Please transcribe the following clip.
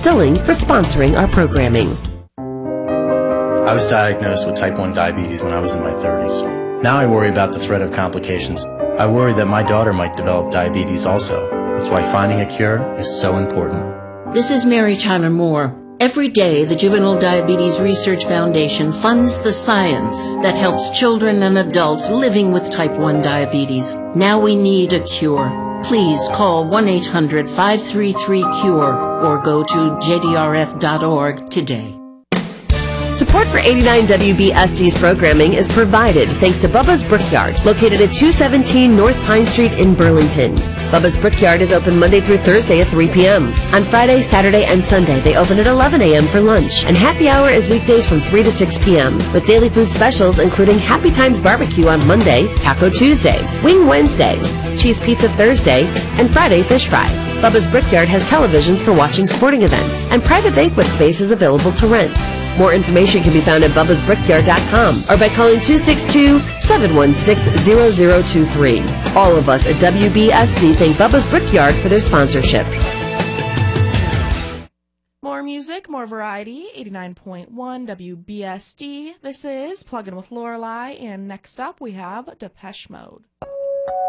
Stilling for sponsoring our programming. I was diagnosed with type 1 diabetes when I was in my 30s. Now I worry about the threat of complications. I worry that my daughter might develop diabetes also. That's why finding a cure is so important. This is Mary Tyler Moore. Every day, the Juvenile Diabetes Research Foundation funds the science that helps children and adults living with type 1 diabetes. Now we need a cure. Please call 1-800-533-CURE or go to jdrf.org today. Support for 89 WBSD's programming is provided thanks to Bubba's Brickyard, located at 217 North Pine Street in Burlington. Bubba's Brickyard is open Monday through Thursday at 3 p.m. On Friday, Saturday, and Sunday, they open at 11 a.m. for lunch, and happy hour is weekdays from 3 to 6 p.m. with daily food specials including Happy Times Barbecue on Monday, Taco Tuesday, Wing Wednesday, Cheese Pizza Thursday, and Friday Fish Fry. Bubba's Brickyard has televisions for watching sporting events, and private banquet space is available to rent. More information can be found at bubbasbrickyard.com or by calling 262-716-0023. All of us at WBSD thank Bubba's Brickyard for their sponsorship. More music, more variety, 89.1 WBSD. This is Plug In with Lorelei, and next up we have Depeche Mode.